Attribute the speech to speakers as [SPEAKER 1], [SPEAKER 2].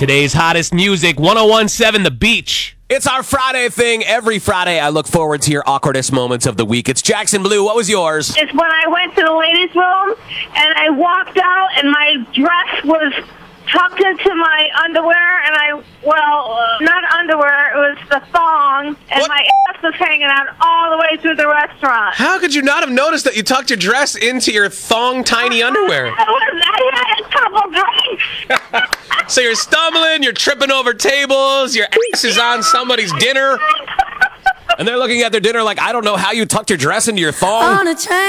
[SPEAKER 1] Today's hottest music, 1017 The Beach.
[SPEAKER 2] It's our Friday thing. Every Friday, I look forward to your awkwardest moments of the week. It's Jackson Blue. What was yours?
[SPEAKER 3] It's when I went to the ladies' room and I walked out and my dress was tucked into my underwear and not underwear, it was the thong, and my ass was hanging out all the way through the restaurant.
[SPEAKER 2] How could you not have noticed that you tucked your dress into your thong tiny underwear?
[SPEAKER 3] I had a couple drinks.
[SPEAKER 2] So you're stumbling, you're tripping over tables, your ass is on somebody's dinner, and they're looking at their dinner like, I don't know how you tucked your dress into your thong.
[SPEAKER 4] On a train.